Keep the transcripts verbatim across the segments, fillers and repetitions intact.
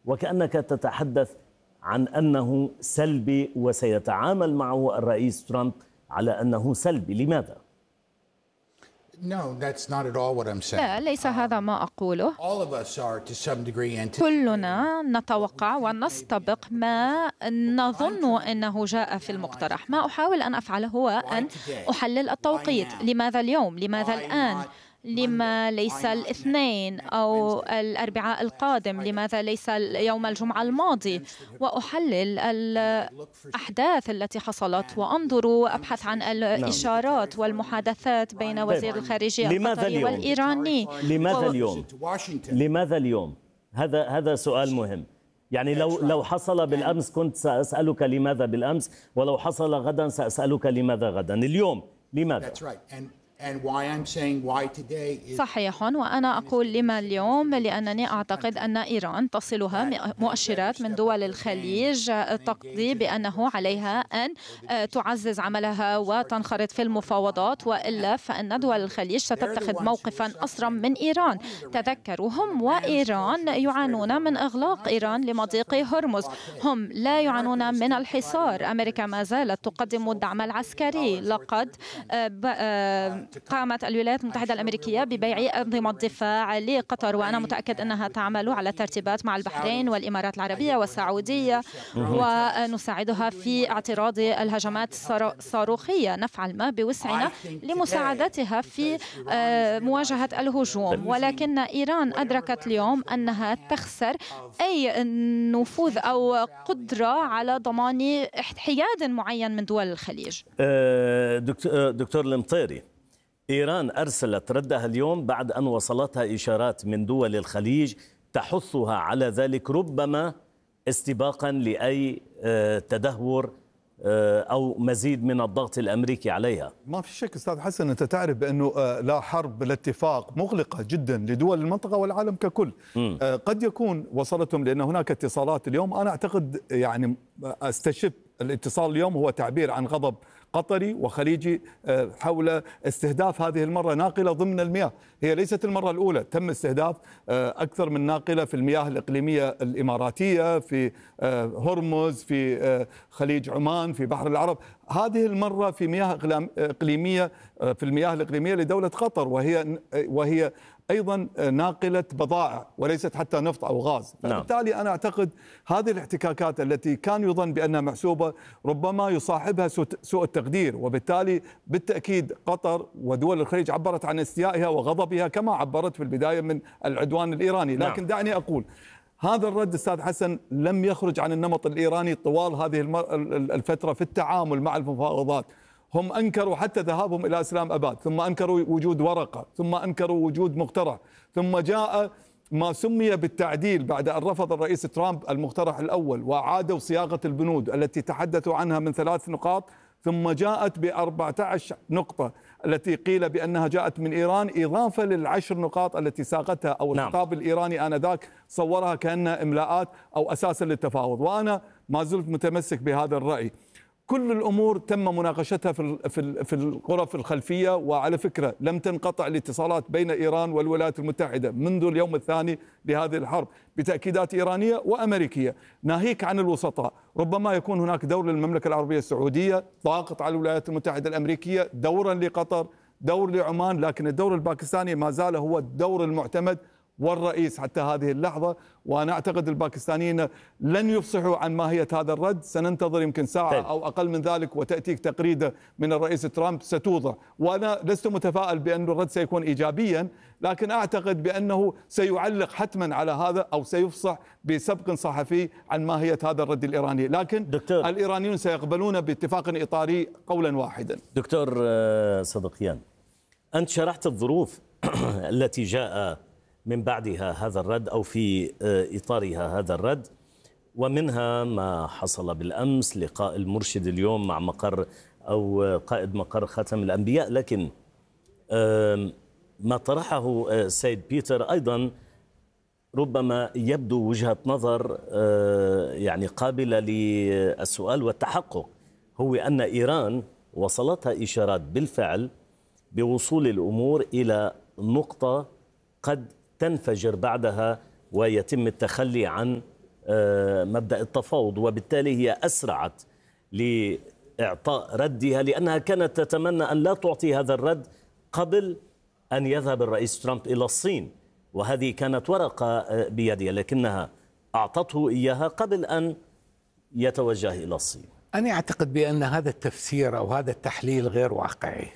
وكأنك تتحدث عن أنه سلبي وسيتعامل معه الرئيس ترامب على أنه سلبي. لماذا؟ لا، ليس هذا ما أقوله. كلنا نتوقع ونستبق ما نظن أنه جاء في المقترح. ما أحاول أن أفعله هو أن أحلل التوقيت. لماذا اليوم؟ لماذا الآن؟ لما ليس الاثنين أو الأربعاء القادم؟ لماذا ليس يوم الجمعة الماضي؟ وأحلل الأحداث التي حصلت وأنظر وأبحث عن الإشارات والمحادثات بين وزير الخارجية القطري والإيراني. لماذا اليوم؟ لماذا اليوم؟ هذا هذا سؤال مهم. يعني لو لو حصل بالأمس كنت سأسألك لماذا بالأمس، ولو حصل غدا سأسألك لماذا غدا. اليوم لماذا؟ صحيح، وأنا أقول لما اليوم لأنني أعتقد أن إيران تصلها مؤشرات من دول الخليج تقضي بأنه عليها أن تعزز عملها وتنخرط في المفاوضات، وإلا فإن دول الخليج ستتخذ موقفا أصرم من إيران. تذكروا، هم وإيران يعانون من إغلاق إيران لمضيق هرمز، هم لا يعانون من الحصار. أمريكا ما زالت تقدم الدعم العسكري. لقد قامت الولايات المتحدة الأمريكية ببيع أنظمة دفاع لقطر، وأنا متأكد أنها تعمل على ترتيبات مع البحرين والإمارات العربية والسعودية، ونساعدها في اعتراض الهجمات الصاروخية. نفعل ما بوسعنا لمساعدتها في مواجهة الهجوم، ولكن إيران أدركت اليوم أنها تخسر أي نفوذ أو قدرة على ضمان حياد معين من دول الخليج. دكتور المطيري، إيران أرسلت ردها اليوم بعد أن وصلتها إشارات من دول الخليج تحثها على ذلك، ربما استباقا لأي تدهور أو مزيد من الضغط الأمريكي عليها. ما في شك أستاذ حسن، أنت تعرف بأنه لا حرب لا اتفاق مغلقة جدا لدول المنطقة والعالم ككل. م. قد يكون وصلتهم لأن هناك اتصالات اليوم. أنا أعتقد يعني استشف الاتصال اليوم هو تعبير عن غضب قطري وخليجي حول استهداف هذه المرة ناقلة ضمن المياه. هي ليست المرة الأولى تم استهداف أكثر من ناقلة في المياه الإقليمية الإماراتية، في هرمز، في خليج عمان، في بحر العرب. هذه المرة في مياه إقليمية، في المياه الإقليمية لدولة قطر، وهي وهي أيضا ناقلة بضائع وليست حتى نفط أو غاز. فبالتالي أنا أعتقد هذه الاحتكاكات التي كان يظن بأنها محسوبة ربما يصاحبها سوء التقدير، وبالتالي بالتأكيد قطر ودول الخليج عبرت عن استيائها وغضبها كما عبرت في البداية من العدوان الإيراني. لكن دعني أقول هذا الرد أستاذ حسن لم يخرج عن النمط الإيراني طوال هذه الفترة في التعامل مع المفاوضات. هم أنكروا حتى ذهابهم إلى إسلام أباد، ثم أنكروا وجود ورقة، ثم أنكروا وجود مقترح، ثم جاء ما سمي بالتعديل بعد أن رفض الرئيس ترامب المقترح الأول وعادوا صياغة البنود التي تحدثوا عنها من ثلاث نقاط، ثم جاءت بأربعة عشر نقطة التي قيل بأنها جاءت من إيران، إضافة للعشر نقاط التي ساقتها أو الخطاب الإيراني آنذاك صورها كأنها إملاءات أو أساسا للتفاوض. وأنا ما زلت متمسك بهذا الرأي. كل الأمور تم مناقشتها في في الغرف الخلفية، وعلى فكرة لم تنقطع الاتصالات بين إيران والولايات المتحدة منذ اليوم الثاني لهذه الحرب بتأكيدات إيرانية وأمريكية. ناهيك عن الوسطاء، ربما يكون هناك دور للمملكة العربية السعودية ضاغط على الولايات المتحدة الأمريكية، دورا لقطر، دور لعمان، لكن الدور الباكستاني ما زال هو الدور المعتمد والرئيس حتى هذه اللحظة. وأنا أعتقد الباكستانيين لن يفصحوا عن ماهية هذا الرد. سننتظر يمكن ساعة طيب. أو أقل من ذلك وتأتيك تقريدة من الرئيس ترامب ستوضح. وأنا لست متفائل بأن الرد سيكون إيجابيا، لكن أعتقد بأنه سيعلق حتما على هذا أو سيفصح بسبق صحفي عن ماهية هذا الرد الإيراني. لكن دكتور. الإيرانيون سيقبلون باتفاق إطاري قولا واحدا. دكتور صدقيان، أنت شرحت الظروف التي جاء من بعدها هذا الرد أو في إطارها هذا الرد، ومنها ما حصل بالأمس، لقاء المرشد اليوم مع مقر أو قائد مقر خاتم الأنبياء. لكن ما طرحه السيد بيتر أيضا ربما يبدو وجهة نظر يعني قابلة للسؤال والتحقق، هو أن إيران وصلتها إشارات بالفعل بوصول الأمور إلى نقطة قد تنفجر بعدها ويتم التخلي عن مبدأ التفاوض، وبالتالي هي أسرعت لإعطاء ردها لأنها كانت تتمنى أن لا تعطي هذا الرد قبل أن يذهب الرئيس ترامب إلى الصين، وهذه كانت ورقة بيدها لكنها أعطته إياها قبل أن يتوجه إلى الصين. أنا أعتقد بأن هذا التفسير أو هذا التحليل غير واقعي.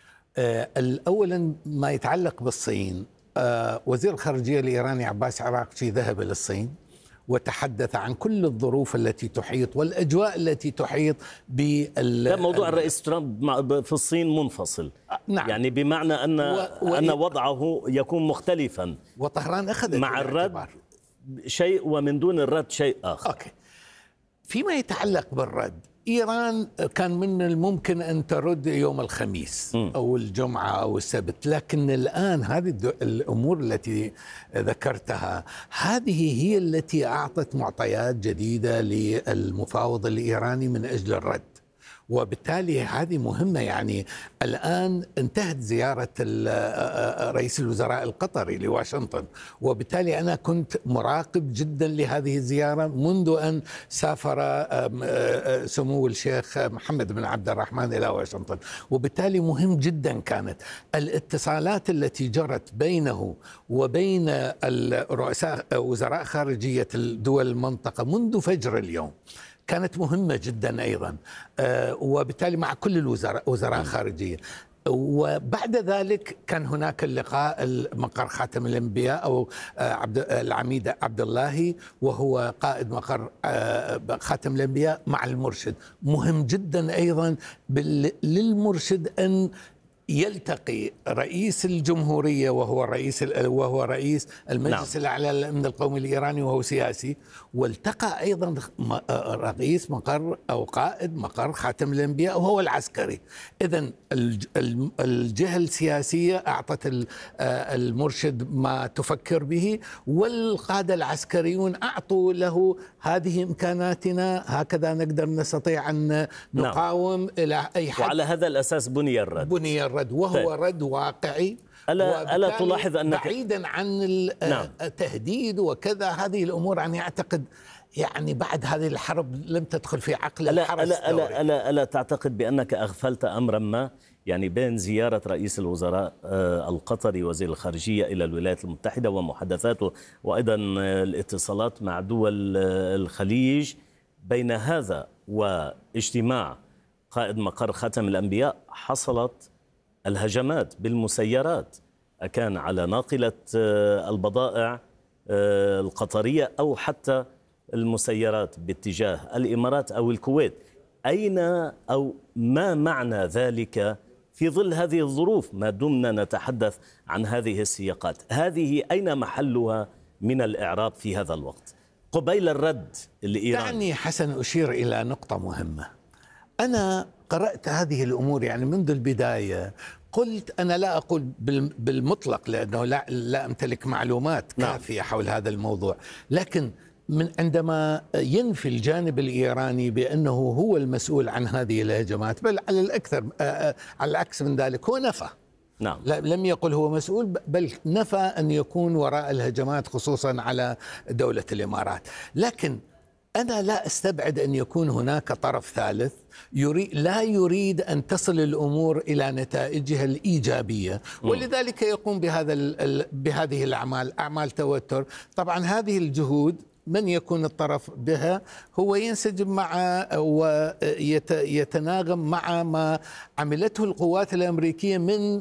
أولا ما يتعلق بالصين، وزير الخارجية الإيراني عباس عراقچي ذهب إلى الصين وتحدث عن كل الظروف التي تحيط والأجواء التي تحيط بال موضوع الرئيس ترامب في الصين منفصل. نعم. يعني بمعنى أن و... و... أن وضعه يكون مختلفا، وطهران أخذت مع الرد شيء ومن دون الرد شيء آخر. أوكي. فيما يتعلق بالرد، إيران كان من الممكن أن ترد يوم الخميس م. أو الجمعة أو السبت، لكن الآن هذه الأمور التي ذكرتها هذه هي التي أعطت معطيات جديدة للمفاوض الإيراني من أجل الرد، وبالتالي هذه مهمة. يعني الآن انتهت زيارة رئيس الوزراء القطري لواشنطن، وبالتالي أنا كنت مراقب جدا لهذه الزيارة منذ أن سافر سمو الشيخ محمد بن عبد الرحمن إلى واشنطن، وبالتالي مهم جدا كانت الاتصالات التي جرت بينه وبين الرؤساء وزراء خارجية دول المنطقة منذ فجر اليوم كانت مهمة جدا أيضا، وبالتالي مع كل الوزراء وزراء خارجية. وبعد ذلك كان هناك اللقاء مقر خاتم الأنبياء أو عبد العميد عبد الله وهو قائد مقر خاتم الأنبياء مع المرشد. مهم جدا أيضا للمرشد أن يلتقي رئيس الجمهورية وهو رئيس وهو رئيس المجلس نعم. الأعلى للأمن القومي الإيراني وهو سياسي، والتقى أيضا رئيس مقر أو قائد مقر خاتم الأنبياء وهو العسكري. إذن الجهة السياسية أعطت المرشد ما تفكر به، والقادة العسكريون أعطوا له هذه إمكاناتنا، هكذا نقدر نستطيع أن نقاوم نعم. إلى أي حد. وعلى هذا الأساس بني الرد بني الرد وهو طيب. رد واقعي. ألا, ألا تلاحظ أنك بعيدا عن التهديد نعم. وكذا هذه الأمور أنا أعتقد يعني بعد هذه الحرب لم تدخل في عقل ألا الحرس ألا ألا, ألا ألا تعتقد بأنك أغفلت أمرا ما، يعني بين زيارة رئيس الوزراء القطري وزير الخارجية إلى الولايات المتحدة ومحادثاته وأيضا الاتصالات مع دول الخليج، بين هذا واجتماع قائد مقر خاتم الأنبياء حصلت الهجمات بالمسيرات، أكان على ناقلة البضائع القطرية أو حتى المسيرات باتجاه الإمارات أو الكويت. أين أو ما معنى ذلك في ظل هذه الظروف ما دمنا نتحدث عن هذه السياقات؟ هذه أين محلها من الإعراب في هذا الوقت قبيل الرد الإيراني؟ دعني حسن أشير إلى نقطة مهمة. أنا قرأت هذه الأمور يعني منذ البداية، قلت أنا لا أقول بالمطلق لأنه لا, لا أمتلك معلومات كافية حول هذا الموضوع، لكن من عندما ينفي الجانب الإيراني بأنه هو المسؤول عن هذه الهجمات، بل على الأكثر على العكس من ذلك هو نفى نعم. لم يقل هو مسؤول، بل نفى أن يكون وراء الهجمات خصوصا على دولة الإمارات. لكن أنا لا أستبعد أن يكون هناك طرف ثالث يريد لا يريد أن تصل الأمور إلى نتائجها الإيجابية، ولذلك يقوم بهذا بهذه الأعمال، أعمال توتر. طبعا هذه الجهود من يكون الطرف بها هو ينسجم مع ويتناغم مع ما عملته القوات الأمريكية من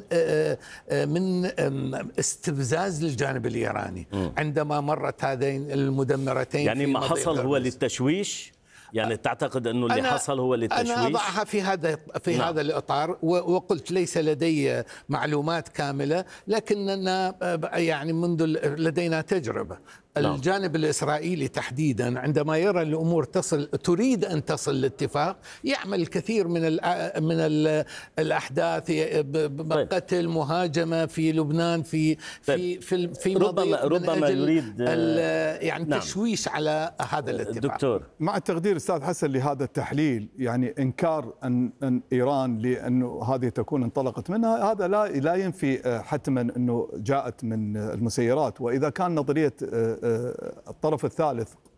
من استفزاز للجانب الإيراني عندما مرت هذين المدمرتين. يعني ما حصل هو للتشويش، يعني تعتقد أنه اللي حصل هو للتشويش؟ أنا أضعها في هذا في نعم. هذا الإطار، وقلت ليس لدي معلومات كاملة، لكننا يعني منذ لدينا تجربة. نعم. الجانب الإسرائيلي تحديدا عندما يرى الأمور تصل تريد أن تصل لاتفاق يعمل الكثير من ال من ال الأحداث، قتل، مهاجمة في لبنان، في في في, في ربما ربما يريد يعني نعم. تشويش على هذا الاتفاق. دكتور، مع التقدير أستاذ حسن لهذا التحليل، يعني إنكار أن, أن إيران لأنه هذه تكون انطلقت منها، هذا لا لا ينفي حتما أنه جاءت من المسيرات. وإذا كان نظرية الطرف الثالث